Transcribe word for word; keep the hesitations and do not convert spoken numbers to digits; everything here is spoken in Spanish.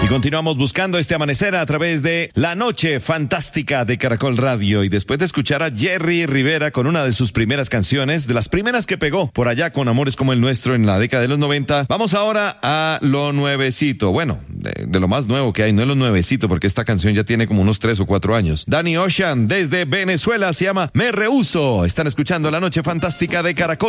Y continuamos buscando este amanecer a través de La Noche Fantástica de Caracol Radio. Y después de escuchar a Jerry Rivera con una de sus primeras canciones, de las primeras que pegó por allá con Amores como el Nuestro en la década de los noventa, vamos ahora a lo nuevecito. Bueno, de, de lo más nuevo que hay, no es lo nuevecito, porque esta canción ya tiene como unos tres o cuatro años. Danny Ocean desde Venezuela se llama Me Rehuso. Están escuchando La Noche Fantástica de Caracol.